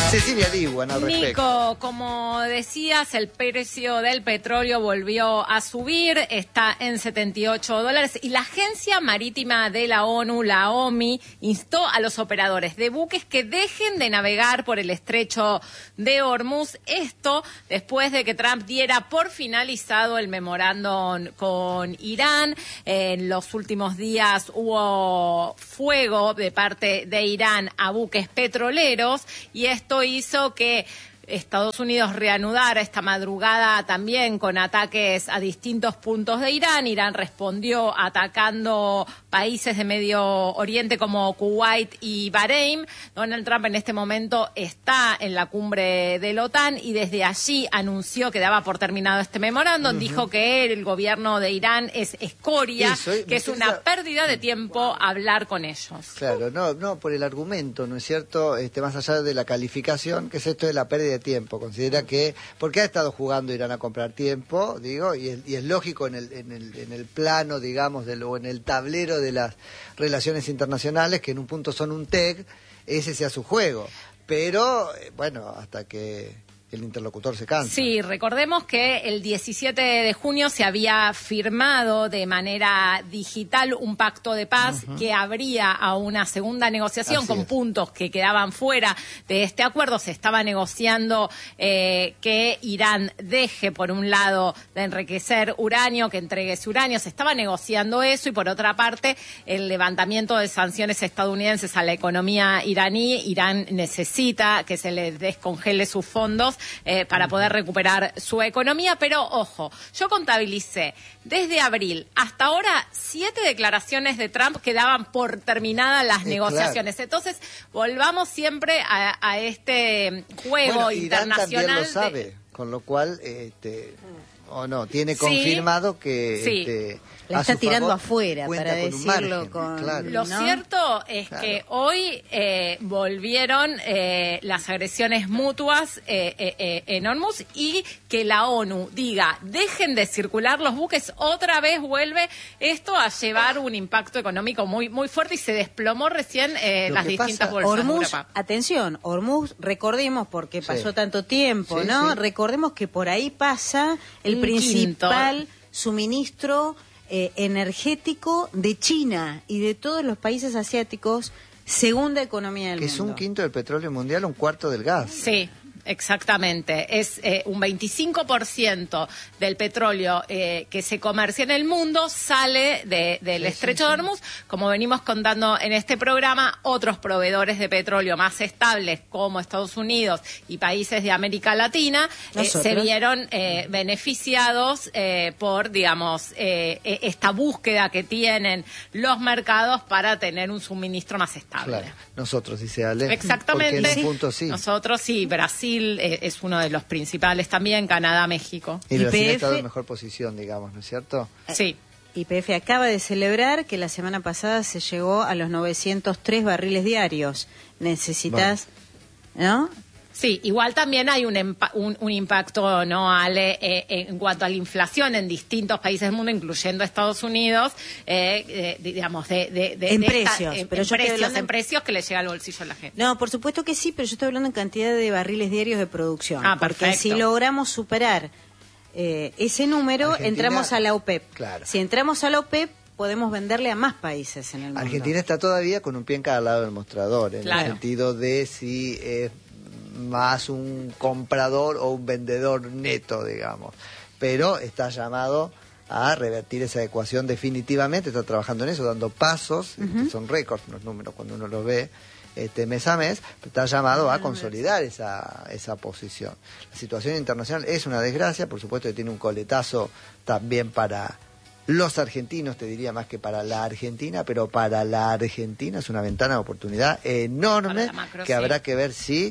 Cecilia Diwan al respecto. Nico, como decías, el precio del petróleo volvió a subir, está en $78 y la Agencia Marítima de la ONU, la OMI, instó a los operadores de buques que dejen de navegar por el estrecho de Hormuz. Esto después de que Trump diera por finalizado el memorándum con Irán. En los últimos días hubo fuego de parte de Irán a buques petroleros y esto hizo que Estados Unidos reanudara esta madrugada también con ataques a distintos puntos de Irán. Irán respondió atacando países de Medio Oriente como Kuwait y Bahrein. Donald Trump en este momento está en la cumbre de la OTAN y desde allí anunció que daba por terminado este memorándum. Dijo que el gobierno de Irán es escoria, que es una pérdida de tiempo hablar con ellos. Claro, no por el argumento, ¿no es cierto? Más allá de la calificación, que es esto de la pérdida de tiempo. Considera que, porque ha estado jugando Irán a comprar tiempo, digo, y es lógico en el plano, digamos, o en el tablero de las relaciones internacionales, que en un punto son un TEC, ese sea su juego. Pero, bueno, hasta que el interlocutor se cansa. Sí, recordemos que el 17 de junio se había firmado de manera digital un pacto de paz que abría a una segunda negociación con puntos que quedaban fuera de este acuerdo. Se estaba negociando que Irán deje, por un lado, de enriquecer uranio, que entregue ese uranio. Se estaba negociando eso y, por otra parte, el levantamiento de sanciones estadounidenses a la economía iraní. Irán necesita que se le descongele sus fondos para poder recuperar su economía, pero ojo, yo contabilicé desde abril hasta ahora 7 declaraciones de Trump que daban por terminadas las negociaciones. Claro. Entonces, volvamos siempre a este juego internacional. Irán también lo sabe, con lo cual, tiene confirmado que... La está tirando afuera, para decirlo con... Claro. Lo cierto es que hoy volvieron las agresiones mutuas en Hormuz y que la ONU diga, dejen de circular los buques, otra vez vuelve esto a llevar un impacto económico muy, muy fuerte y se desplomó recién las distintas bolsas de Hormuz, Europa. atención, Hormuz, recordemos, porque pasó tanto tiempo, ¿no? Sí. Recordemos que por ahí pasa el principal suministro energético de China y de todos los países asiáticos, segunda economía del mundo. Que es un quinto del petróleo mundial, un cuarto del gas. Sí. Exactamente, es un 25% del petróleo que se comercia en el mundo sale del estrecho de Hormuz. Como venimos contando en este programa, otros proveedores de petróleo más estables como Estados Unidos y países de América Latina se vieron beneficiados por, digamos, esta búsqueda que tienen los mercados para tener un suministro más estable. Claro. Nosotros, dice Ale. Exactamente. Porque en un punto sí. Nosotros sí, Brasil es uno de los principales también, Canadá, México. Y Brasil ha estado en mejor posición, digamos, ¿no es cierto? Sí. YPF acaba de celebrar que la semana pasada se llegó a los 903 barriles diarios. Necesitas, ¿no? Sí, igual también hay un impacto, ¿no, Ale, en cuanto a la inflación en distintos países del mundo, incluyendo Estados Unidos, digamos, en precios. En precios que le llega al bolsillo a la gente. No, por supuesto que sí, pero yo estoy hablando en cantidad de barriles diarios de producción. Porque perfecto. Si logramos superar ese número, Argentina, entramos a la OPEP. Claro. Si entramos a la OPEP, podemos venderle a más países en el mundo. Argentina está todavía con un pie en cada lado del mostrador, en el sentido de si es más un comprador o un vendedor neto, digamos. Pero está llamado a revertir esa ecuación definitivamente, está trabajando en eso, dando pasos, que son récords los números cuando uno los ve mes a mes, está llamado a consolidar esa posición. La situación internacional es una desgracia, por supuesto que tiene un coletazo también para los argentinos, te diría más que para la Argentina, pero para la Argentina es una ventana de oportunidad enorme que habrá que ver si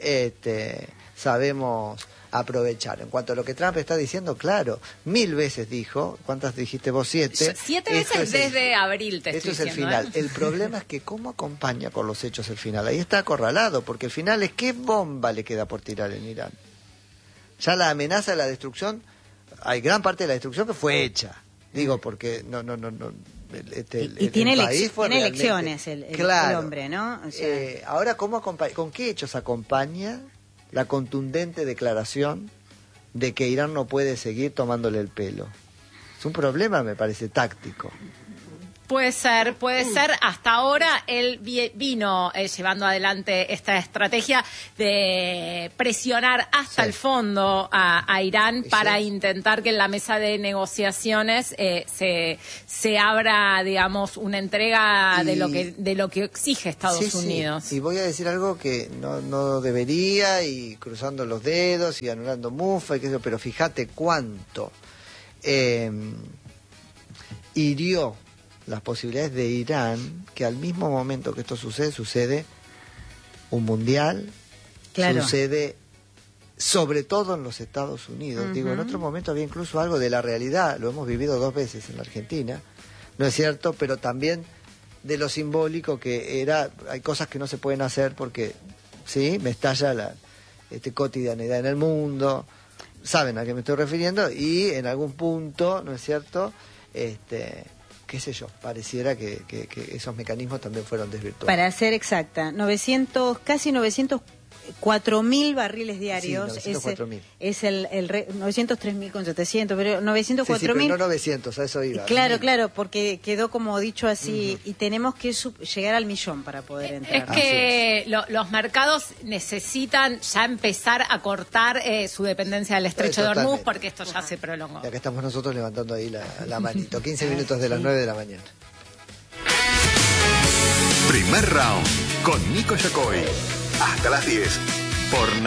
sabemos aprovechar. En cuanto a lo que Trump está diciendo, claro, 1000 veces dijo, ¿cuántas dijiste vos? 7. 7 veces desde abril, te estoy diciendo. Esto es el final. El problema es que cómo acompaña con los hechos el final. Ahí está acorralado, porque el final es qué bomba le queda por tirar en Irán. Ya la amenaza de la destrucción, hay gran parte de la destrucción que fue hecha. Digo, porque y tiene elecciones el hombre, ¿no? O sea, ahora, ¿con qué hechos acompaña la contundente declaración de que Irán no puede seguir tomándole el pelo? Es un problema, me parece, táctico. Puede ser. Hasta ahora él vino llevando adelante esta estrategia de presionar hasta el fondo a Irán para intentar que en la mesa de negociaciones se abra, digamos, una entrega de lo que exige Estados Unidos. Sí. Y voy a decir algo que no debería, y cruzando los dedos y anulando mufa, pero fíjate cuánto hirió las posibilidades de Irán, que al mismo momento que esto sucede un mundial, sucede sobre todo en los Estados Unidos. Digo, en otro momento había incluso algo de la realidad, lo hemos vivido 2 veces en la Argentina, ¿no es cierto? Pero también de lo simbólico que era, hay cosas que no se pueden hacer porque, ¿sí? Me estalla la cotidianidad en el mundo, saben a qué me estoy refiriendo, y en algún punto, ¿no es cierto?, qué sé yo, pareciera que esos mecanismos también fueron desvirtuados. Para ser exacta, casi 904.000 barriles diarios. Sí, 904.000. Es el 903.700, pero 904.000. Sí, pero no 900, a eso iba. Claro, porque quedó como dicho así, y tenemos que llegar al 1.000.000 para poder entrar. Es que los mercados necesitan ya empezar a cortar su dependencia del estrecho de Hormuz, porque esto ya se prolongó. Y acá estamos nosotros levantando ahí la manito. 15 minutos de las 9 de la mañana. Primer round con Nico Yacoy. Hasta las 10 por